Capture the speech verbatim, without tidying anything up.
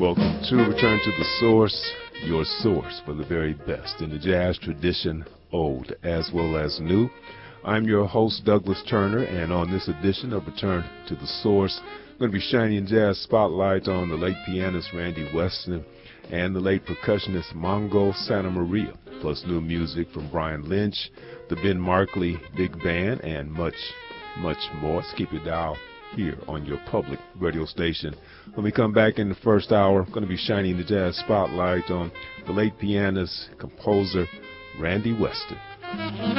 Welcome to Return to the Source, your source for the very best in the jazz tradition, old as well as new. I'm your host, Douglas Turner, and on this edition of Return to the Source, I'm going to be shining jazz spotlight on the late pianist Randy Weston and the late percussionist Mongo Santa Maria, plus new music from Brian Lynch, the Ben Markley Big Band, and much, much more. Let's keep it dialed here on your public radio station. When we come back in the first hour, I'm going to be shining the jazz spotlight on the late pianist, composer Randy Weston.